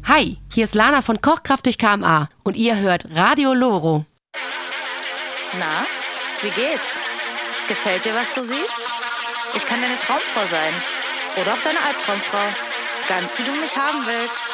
Hi, hier ist Lana von Kochkraft durch KMA und ihr hört Radio Loro. Na, wie geht's? Gefällt dir, was du siehst? Ich kann deine Traumfrau sein. Oder auch deine Albtraumfrau. Ganz wie du mich haben willst.